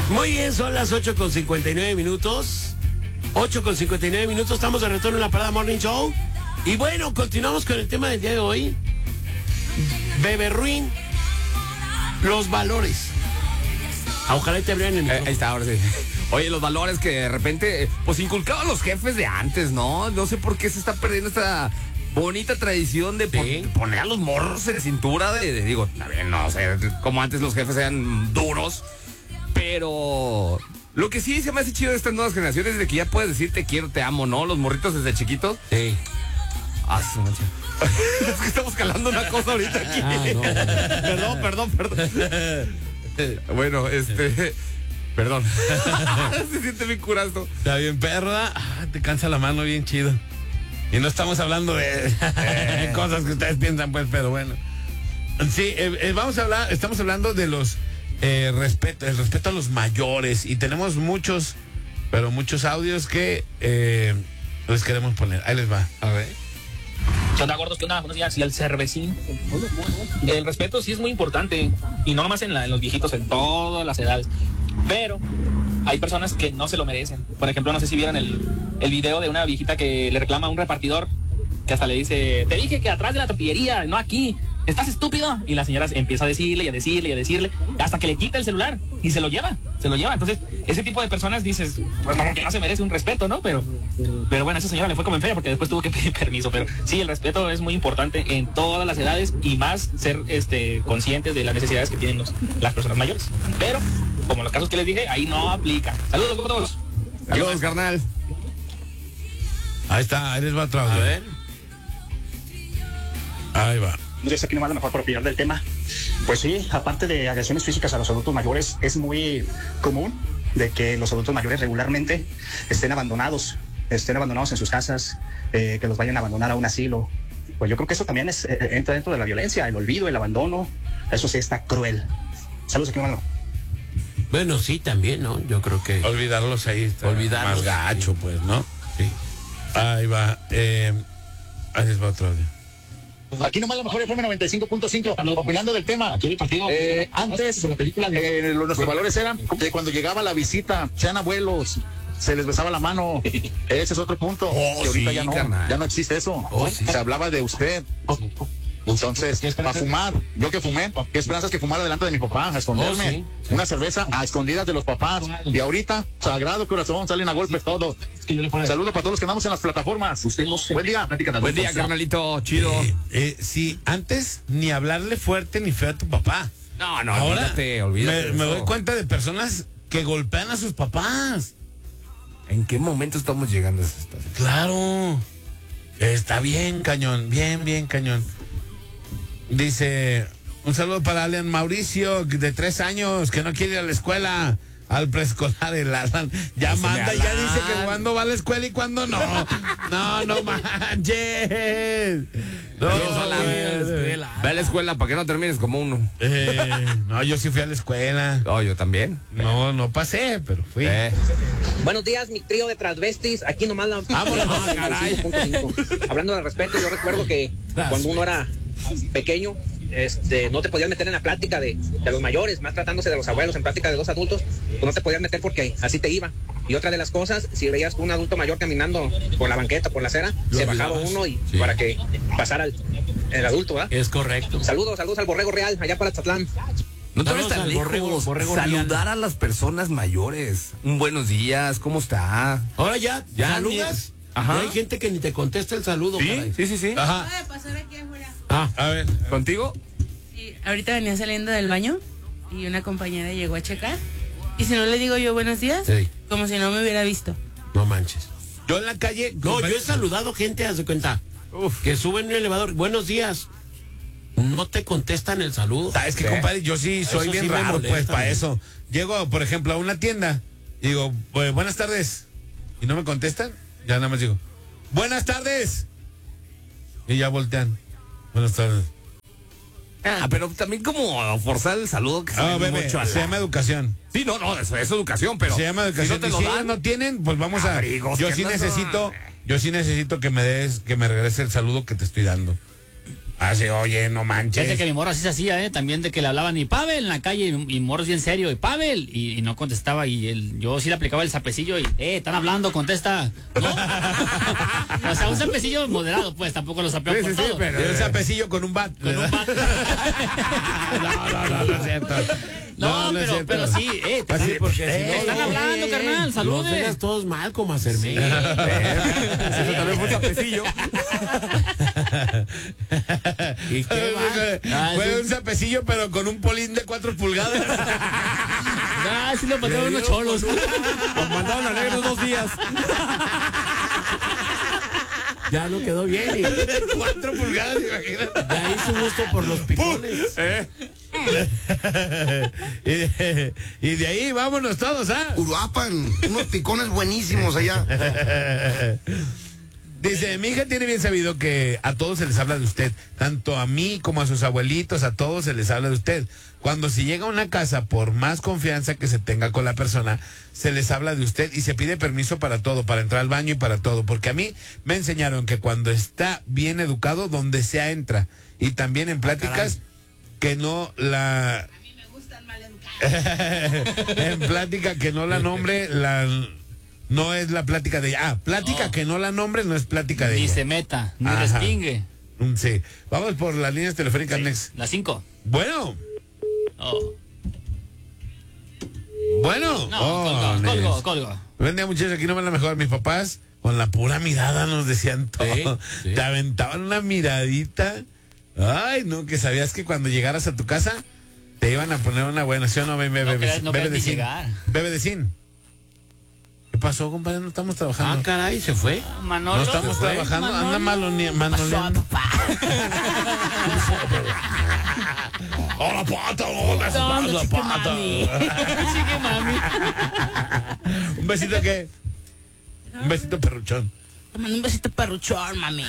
Muy bien, son las 8:59. 8:59, estamos de retorno en la Parada Morning Show. Y bueno, continuamos con el tema del día de hoy. Bebe Ruin, los valores. Ojalá te abrieran el micrófono. Ahí está, ahora sí. Oye, los valores que de repente, pues inculcaban los jefes de antes, ¿no? No sé por qué se está perdiendo esta bonita tradición de poner a los morros en cintura digo, también no sé, como antes los jefes eran duros, pero lo que sí se me hace chido de estas nuevas generaciones es de que ya puedes decir te quiero, te amo, ¿no? Los morritos desde chiquitos. Sí. Su mancha. Es que estamos calando una cosa ahorita aquí. No. Perdón. Bueno, perdón. Se siente bien curazo. Está bien, perra. Te cansa la mano bien chido. Y no estamos hablando de cosas que ustedes piensan, pues, pero bueno. Sí, estamos hablando de los el respeto a los mayores. Y tenemos muchos audios que les queremos poner. Ahí les va. A ver. ¿Qué onda, gordos? ¿Qué onda? Buenos días. Y el cervecín. El respeto sí es muy importante. Y no nomás en los viejitos, en todas las edades. Pero hay personas que no se lo merecen. Por ejemplo, no sé si vieron el video de una viejita que le reclama a un repartidor, que hasta le dice, te dije que atrás de la tortillería, no aquí. ¿Estás estúpido? Y la señora empieza a decirle, hasta que le quita el celular y se lo lleva. Entonces, ese tipo de personas dices, pues como que no se merece un respeto, ¿no? Pero bueno, a esa señora le fue como en feria porque después tuvo que pedir permiso. Pero sí, el respeto es muy importante en todas las edades y más ser conscientes de las necesidades que tienen las personas mayores. Pero, como los casos que les dije, ahí no aplica. Saludos a todos. Saludos, carnal. Ahí está, ahí les va otro audio. A ver. Ahí va. Yo sé que no va a lo mejor por opinar del tema. Pues sí, aparte de agresiones físicas a los adultos mayores, es muy común de que los adultos mayores regularmente estén abandonados en sus casas, que los vayan a abandonar a un asilo. Pues yo creo que eso también entra dentro de la violencia, el olvido, el abandono. Eso sí está cruel. Saludos, aquí, hermano. Bueno, sí, también, ¿no? Yo creo que Olvidarlos ahí está Olvidarlos, más gacho, pues, ¿no? Sí. Ahí va. Ahí les va otro audio. Aquí nomás la mejor FM 95.5, opinando del tema. Antes, nuestros valores eran que cuando llegaba la visita, sean abuelos, se les besaba la mano. Ese es otro punto. Que ahorita sí, ya no existe eso. Sí. Se hablaba de usted. Entonces, para fumar, yo que fumé, qué esperanzas que fumara delante de mi papá, a esconderme. Una cerveza a escondidas de los papás. Y ahorita, sagrado corazón, salen a golpes todos. Saludos para todos los que andamos en las plataformas. Buen día. Buen día, carnalito, chido. Sí, antes ni hablarle fuerte ni feo a tu papá. No, Ahora olvídate. me doy cuenta de personas que golpean a sus papás. ¿En qué momento estamos llegando a esta situación? Claro. Está bien, cañón. Bien, cañón. Dice, un saludo para Alan Mauricio, de 3 años, que no quiere ir a la escuela, al preescolar. El Alan ya manda, ya dice que cuándo va a la escuela y cuándo no. No manches. No, Ve a la escuela para que no termines como uno. no, yo sí fui a la escuela. No, yo también. No pasé, pero fui. Buenos días, mi trío de transvestis. Aquí nomás la... Vámonos, caray. 5.5. Hablando de respeto, yo recuerdo que cuando uno era pequeño, no te podías meter en la plática de los mayores, más tratándose de los abuelos, en plática de los adultos, pues no te podías meter porque así te iba. Y otra de las cosas, si veías un adulto mayor caminando por la banqueta, por la acera, se bajaba uno y para que pasara el adulto, ¿verdad? es correcto. Saludos al Borrego Real, allá para Tzatlán. No te ves Saludos tan al lejos. Borrego Saludar a las personas mayores. Un buenos días, ¿cómo está? Ahora ya saludas. Ajá. Y hay gente que ni te contesta el saludo. caray. Sí. Ajá. Acaba de pasar aquí afuera. A ver. ¿Contigo? Y ahorita venía saliendo del baño y una compañera llegó a checar. Y si no le digo yo buenos días, Sí. como si no me hubiera visto. No manches. Yo en la calle. No, yo he saludado gente, haz de cuenta, que sube en un elevador. Buenos días. No te contestan el saludo. ¿Sabes qué, compadre? Yo sí soy Eso bien sí me raro, molesta, pues, para güey. eso. Llego, por ejemplo, a una tienda y digo, pues, buenas tardes. Y no me contestan, ya nada más digo, buenas tardes. Y ya voltean. Buenas tardes. Pero también como forzar el saludo que se ve Bebé, mucho a se llama educación. Sí, no, eso es educación, pero Se llama educación. si no te Y lo si dan, ellos no tienen, pues vamos a. Abrigos, Yo que sí andas, necesito que me regrese el saludo que te estoy dando. Así, oye, no manches. Fíjate que mi morro así se hacía, también de que le hablaban y Pavel en la calle y morros bien serio, y Pavel, y no contestaba, y yo sí le aplicaba el zapecillo y, están hablando, contesta. No. O sea, un zapecillo moderado, pues, tampoco lo sapeo por todo. Pero un zapecillo con un bat. Con un bat. No es cierto. No, pero sí, Así, porque si no, están hablando, carnal, los salude. dejas todos mal como hacerme. Eso también fue un zapecillo. ¿Y qué va? Fue un zapecillo, pero con un polín de 4 pulgadas. Sí lo mandaron unos cholos. Los mandaron a negros 2 días. Ya no quedó bien. 4 pulgadas, imagínate. De ahí su gusto por los picones. Y de ahí vámonos todos, Uruapan, unos picones buenísimos allá. Dice, mi hija tiene bien sabido que a todos se les habla de usted, tanto a mí como a sus abuelitos, a todos se les habla de usted. Cuando se llega a una casa, por más confianza que se tenga con la persona, se les habla de usted y se pide permiso para todo, para entrar al baño y para todo. Porque a mí me enseñaron que cuando está bien educado, donde sea entra. Y también en pláticas que no la... A mí me gustan mal educados. En plática que no la nombre, no es la plática de ella. Plática que no la nombre no es plática de ella. Ni se meta, ni Ajá. respingue. Sí. Vamos por las líneas telefónicas, next. Las 5. Bueno. Bueno. No, colgo. Buen día, muchachos. Aquí no me la mejor. Mis papás, con la pura mirada nos decían todo. Sí. Te aventaban una miradita. Ay, no, que sabías que cuando llegaras a tu casa te iban a poner una buena. ¿Sí o no, bebe de zinc? Bebe de zinc. ¿Qué pasó, compadre? No estamos trabajando. Caray, se fue. Manolo. No estamos trabajando. Manolo. Anda manoleando. ¡Hola, pata! ¡Hola, pata! Chique mami. ¿Un besito qué? Un besito perruchón. Te mando un besito perruchón, mami.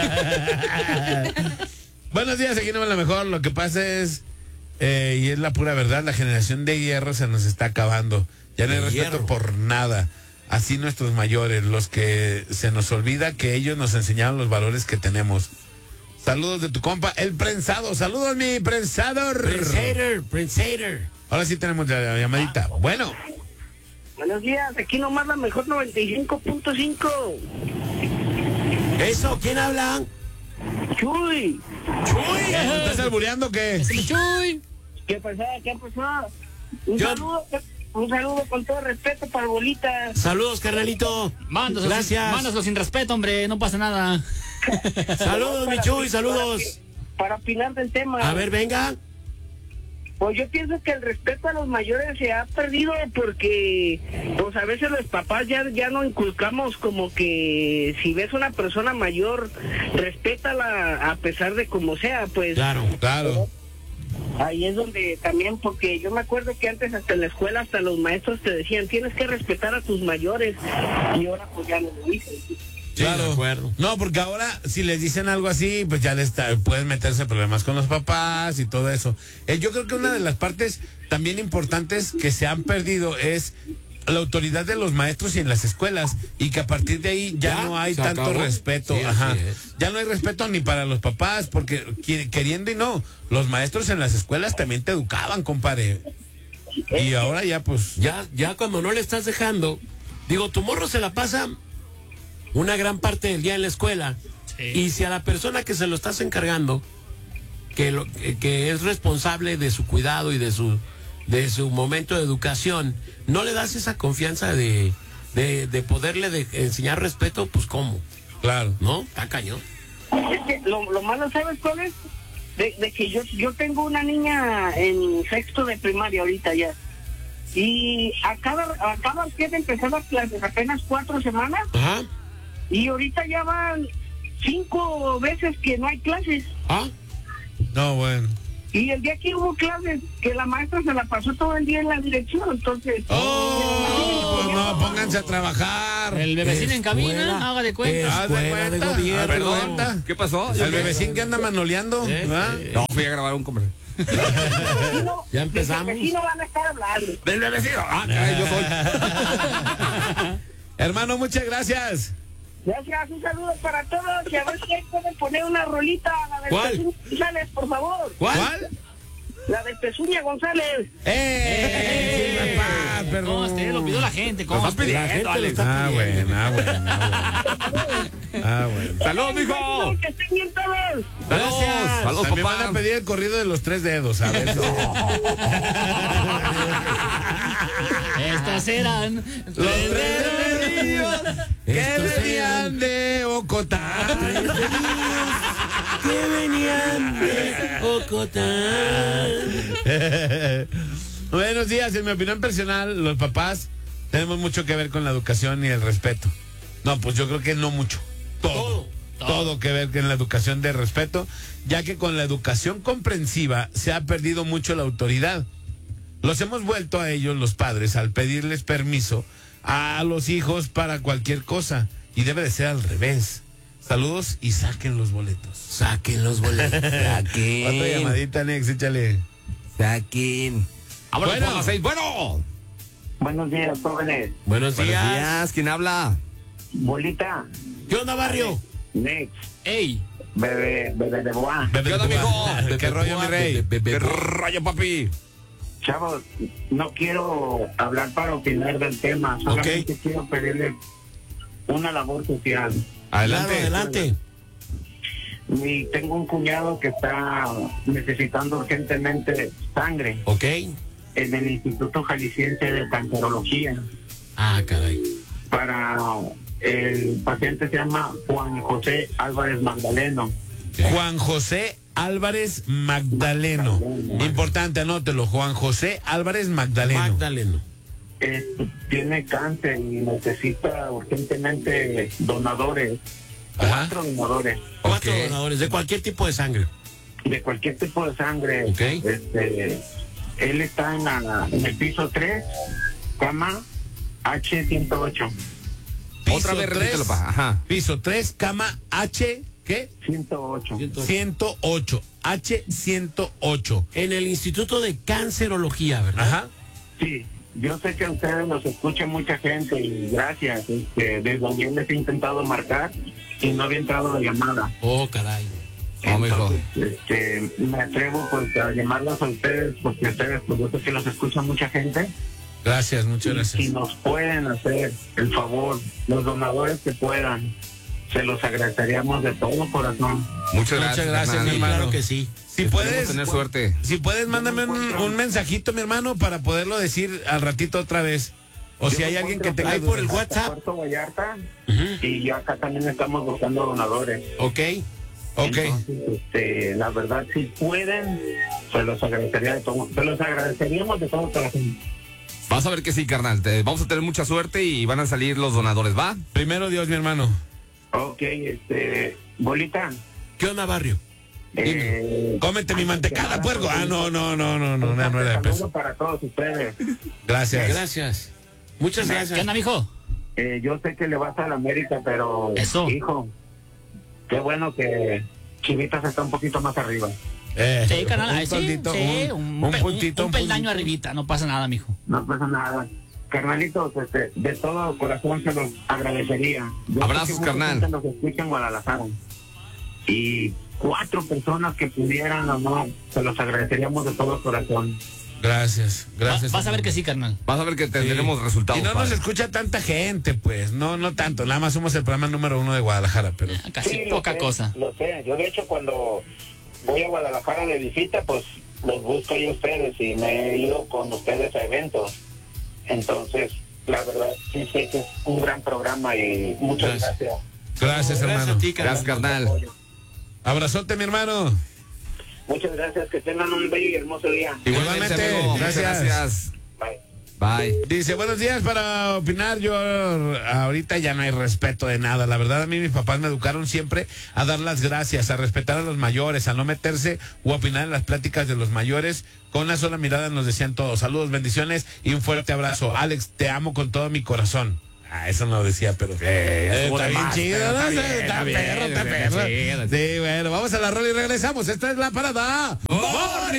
Buenos días, aquí no me la mejor. Lo que pasa es, y es la pura verdad, la generación de hierro se nos está acabando. Ya no hay respeto por nada. Así nuestros mayores, los que se nos olvida que ellos nos enseñaron los valores que tenemos. Saludos de tu compa, el prensado. Saludos, mi prensador. Prensader. Ahora sí tenemos la llamadita. Bueno. Buenos días, aquí nomás la mejor 95.5. ¿Eso? ¿Quién habla? Chuy. Chuy. ¿Me estás albureando o qué? Chuy. ¿Qué pasó? Un saludo con todo respeto para Bolita. Saludos, carnalito. Gracias. Mándaselo sin respeto, hombre, no pasa nada. Saludos, mi Chuy, saludos. Para opinar del tema. A ver, venga. Pues yo pienso que el respeto a los mayores se ha perdido porque pues a veces los papás ya no inculcamos como que si ves una persona mayor, respétala a pesar de como sea, pues. Claro. Ahí es donde también, porque yo me acuerdo que antes hasta en la escuela, hasta los maestros te decían, tienes que respetar a tus mayores, y ahora pues ya no lo dicen. Claro. De acuerdo. No, porque ahora si les dicen algo así, pues ya pueden meterse problemas con los papás y todo eso. Yo creo que una de las partes también importantes que se han perdido es la autoridad de los maestros y en las escuelas, y que a partir de ahí ya no hay tanto acabó. Respeto. Sí, ya no hay respeto ni para los papás, porque queriendo y no, los maestros en las escuelas también te educaban, compadre. Y ahora ya pues... Ya cuando no le estás dejando, digo, tu morro se la pasa una gran parte del día en la escuela, y si a la persona que se lo estás encargando, que es responsable de su cuidado y de su momento de educación, no le das esa confianza de poderle enseñar respeto, pues ¿cómo? Claro. ¿No? Está cañón. Es que lo malo, ¿sabes cuál es? De que yo tengo una niña en sexto de primaria ahorita ya. Y acaba de empezar las clases, apenas 4 semanas. Ajá. Y ahorita ya van 5 veces que no hay clases. No, bueno. Y el día que hubo clases, que la maestra se la pasó todo el día en la dirección, entonces... pues no, pónganse a trabajar. El bebecín en cabina, haga de cuenta. De gobierno. Perdón, ¿qué pasó? El bebecín que anda manoleando. No, fui a grabar un comercial. Ya empezamos. Del vecino van a estar hablando. Del bebecino. Caray, yo soy. Hermano, muchas gracias. Gracias, un saludo para todos y a ver si ahí pueden poner una rolita, la de ¿Cuál? Pezuña González, por favor. ¿Cuál? La de Pezuña González. ¡Eh! No, lo pidió la gente. ¿Cómo? Lo estás pidiendo, Alex. Bueno. ¡Saludos, mijo! Que estén bien todos. Gracias. Saludos, También papá. van a pedir el corrido de los 3 dedos, a ver. Estas eran Los 3 dedos que venían de Ocotán. Que venían de Ocotán. Buenos días, en mi opinión personal, los papás tenemos mucho que ver con la educación y el respeto. No, pues yo creo que no mucho. Todo que ver con la educación de respeto, ya que con la educación comprensiva se ha perdido mucho la autoridad. Los hemos vuelto a ellos, los padres, al pedirles permiso a los hijos para cualquier cosa. Y debe de ser al revés. Saludos y saquen los boletos. Saquen los boletos. Saquen. Otra llamadita, Nex, échale. Saquen. Bueno, por las 6. Bueno. Buenos días, jóvenes. Buenos Buenos días. días. ¿Quién habla? Bolita, ¿Qué onda, barrio? Next, ¡Ey! bebé de boa. ¿Qué onda, mijo? ¿Qué rollo, mi rey? ¿Qué rollo, papi? Chavos, no quiero hablar para opinar del tema, solamente quiero pedirle una labor social. Adelante. Claro, adelante. Tengo un cuñado que está necesitando urgentemente sangre Ok. en el Instituto Jalisciense de Cancerología. Ah, caray. Para el paciente se llama Juan José Álvarez Magdaleno. Juan José Álvarez Magdaleno. Importante, anótelo. Juan José Álvarez Magdaleno. Tiene cáncer y necesita urgentemente donadores. Ajá. 4 donadores. 4 donadores de cualquier tipo de sangre. De cualquier tipo de sangre. Ok. Él está en el piso 3, cama H108. Otra vez, repítelo, pa. Ajá. Piso 3, cama H, ¿qué? 108. 108. H108. En el Instituto de Cancerología, ¿verdad? Ajá. Sí, yo sé que a ustedes los escucha mucha gente y gracias. Desde ayer les he intentado marcar y no había entrado la llamada. Oh, caray. Entonces, me atrevo pues a llamarlos a ustedes porque ustedes, pues yo sé que los escucha mucha gente. Gracias, muchas Si gracias. nos pueden hacer el favor, los donadores que puedan, se los agradeceríamos de todo corazón. Muchas Muchas gracias, carnal. mi hermano. Claro que sí. Si Esperemos puedes, tener suerte. si puedes, mándame un mensajito, mi hermano, para poderlo decir al ratito otra vez. O si hay alguien que tenga Ahí por el dudas. WhatsApp. Puerto Vallarta, y ya acá también estamos buscando donadores. Ok. Entonces, la verdad, si pueden, se los agradecería de todo, se los agradeceríamos de todo corazón. Vas a ver que sí, carnal. Vamos a tener mucha suerte y van a salir los donadores, ¿va? Primero Dios, mi hermano. Ok, Bolita. ¿Qué onda, barrio? Cómete mi mantecada, puerco. Ah, no era de peso. Saludo para todos ustedes. Gracias. Gracias. Muchas gracias. ¿Qué onda, mijo? Yo sé que le vas a la América, pero Eso. hijo, qué bueno que Chivitas está un poquito más arriba. Sí, carnal. un Ahí sí, tontito, sí, un puntito, un peldaño arribita. No pasa nada, mijo. No pasa nada. Carnalitos, de todo corazón se los agradecería. Yo Abrazos, sé que mucha carnal. gente nos escucha en Guadalajara. Y 4 personas que pudieran o no, se los agradeceríamos de todo corazón. Gracias. Vas a ver que sí, carnal. Vas a ver que tendremos resultados. Y no nos padre. escucha tanta gente, pues. No tanto. Nada más somos el programa número 1 de Guadalajara, pero. Casi Sí, poca sé, cosa. Lo sé. Yo, de hecho, cuando voy a Guadalajara de visita, pues los busco yo a ustedes y me he ido con ustedes a eventos. Entonces, la verdad, sí sé que es un gran programa y muchas gracias. Gracias, hermano. a ti, Gracias, carnal. Abrazote, mi hermano. Muchas gracias, que tengan un bello y hermoso día. Igualmente, amigo. Muchas gracias. Bye. Bye. Dice, buenos días, para opinar, yo ahorita ya no hay respeto de nada. La verdad, a mí mis papás me educaron siempre a dar las gracias, a respetar a los mayores, a no meterse o opinar en las pláticas de los mayores. Con una sola mirada nos decían todos. Saludos, bendiciones y un fuerte abrazo. Alex, te amo con todo mi corazón. Ah, eso no lo decía, pero está bien chido, ¿no? Está perro. Sí, bueno, vamos a la rola y regresamos. Esta es la parada. ¡Morning!